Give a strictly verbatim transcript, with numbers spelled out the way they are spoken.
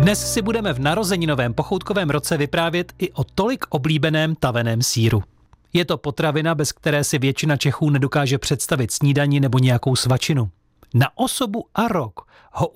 Dnes si budeme v narozeninovém pochoutkovém roce vyprávět i o tolik oblíbeném taveném sýru. Je to potravina, bez které si většina Čechů nedokáže představit snídani nebo nějakou svačinu. Na osobu a rok ho